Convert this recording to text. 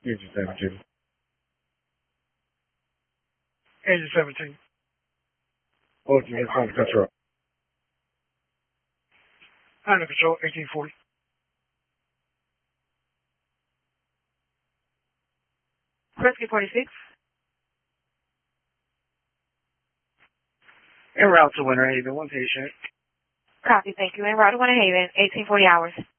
Agent 17. Agent 17. Ultimate home control. Under control, 1840. Rescue 46. En route to Winter Haven, one patient. Copy, thank you. En route to Winter Haven, 1840 hours.